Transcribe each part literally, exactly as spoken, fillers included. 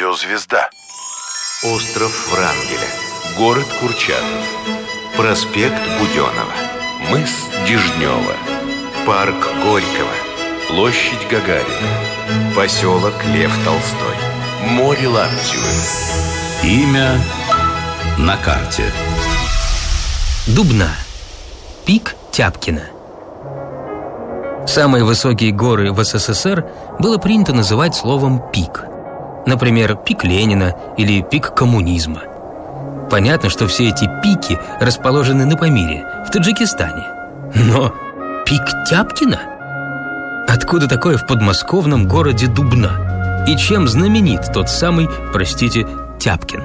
радио «Звезда». Остров Врангеля. Город Курчатов. Проспект Буденова. Мыс Дежнева. Парк Горького. Площадь Гагарина. Поселок Лев Толстой. Море Лаптевых. Имя на карте. Дубна. Пик Тяпкина. Самые высокие горы в СССР было принято называть словом «пик». Например, пик Ленина или пик коммунизма. Понятно, что все эти пики расположены на Памире, в Таджикистане. Но пик Тяпкина? Откуда такое в подмосковном городе Дубна? И чем знаменит тот самый, простите, Тяпкин?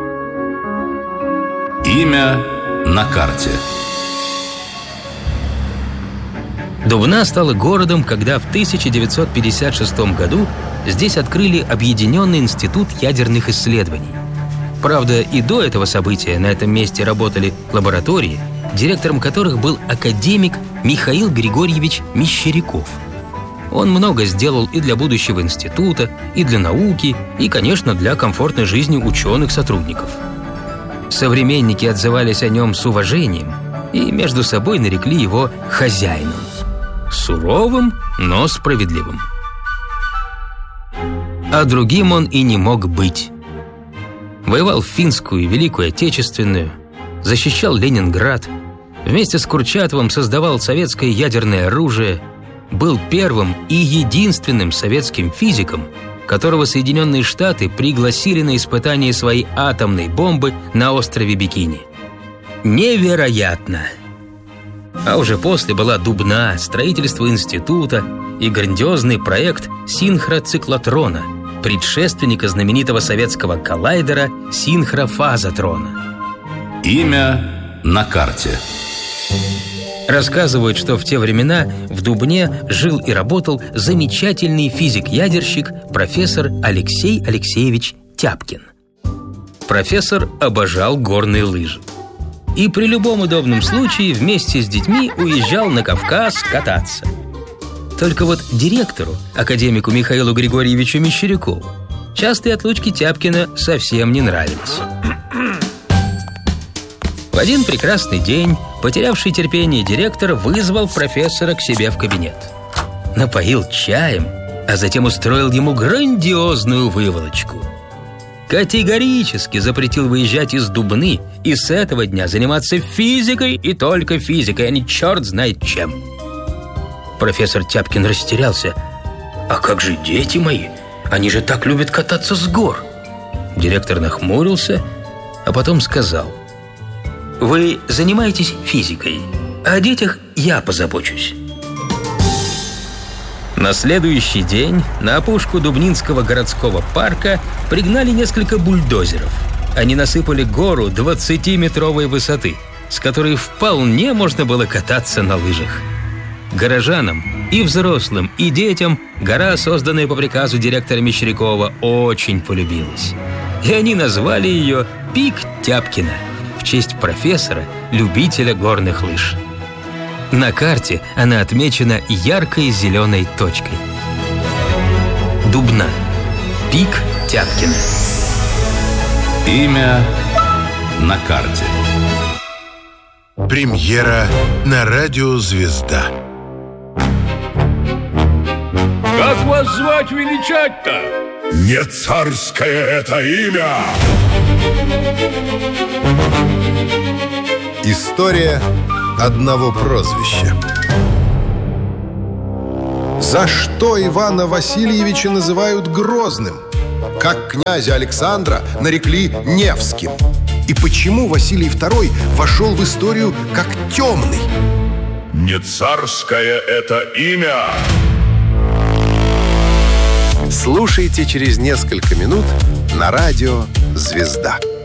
Имя на карте. Дубна стала городом, когда в тысяча девятьсот пятьдесят шестом году здесь открыли Объединенный институт ядерных исследований. Правда, и до этого события на этом месте работали лаборатории, директором которых был академик Михаил Григорьевич Мещеряков. Он много сделал и для будущего института, и для науки, и, конечно, для комфортной жизни ученых-сотрудников. Современники отзывались о нем с уважением и между собой нарекли его хозяином. Суровым, но справедливым. А другим он и не мог быть. Воевал в Финскую и Великую Отечественную, защищал Ленинград, вместе с Курчатовым создавал советское ядерное оружие, был первым и единственным советским физиком, которого Соединенные Штаты пригласили на испытание своей атомной бомбы на острове Бикини. Невероятно! А уже после была Дубна, строительство института и грандиозный проект синхроциклотрона, предшественника знаменитого советского коллайдера синхрофазотрона. Имя на карте. Рассказывают, что в те времена в Дубне жил и работал замечательный физик-ядерщик профессор Алексей Алексеевич Тяпкин. Профессор обожал горные лыжи и при любом удобном случае вместе с детьми уезжал на Кавказ кататься. Только вот директору, академику Михаилу Григорьевичу Мещерякову, частые отлучки Тяпкина совсем не нравились. В один прекрасный день потерявший терпение директор вызвал профессора к себе в кабинет. Напоил чаем, а затем устроил ему грандиозную выволочку. Категорически запретил выезжать из Дубны и с этого дня заниматься физикой и только физикой, а не черт знает чем. Профессор Тяпкин растерялся. «А как же дети мои? Они же так любят кататься с гор!» Директор нахмурился, а потом сказал: «Вы занимаетесь физикой, а о детях я позабочусь». На следующий день на опушку Дубнинского городского парка пригнали несколько бульдозеров. Они насыпали гору двадцатиметровой высоты, с которой вполне можно было кататься на лыжах. Горожанам, и взрослым, и детям гора, созданная по приказу директора Мещерякова, очень полюбилась. И они назвали ее «Пик Тяпкина» в честь профессора, любителя горных лыж. На карте она отмечена яркой зеленой точкой. Дубна. Пик Тяпкина. Имя на карте. Премьера на радио «Звезда». Как вас звать величать-то? Не царское это имя! История одного прозвища. За что Ивана Васильевича называют Грозным? Как князя Александра нарекли Невским? И почему Василий второй вошел в историю как темный? Не царское это имя! Слушайте через несколько минут на радио «Звезда».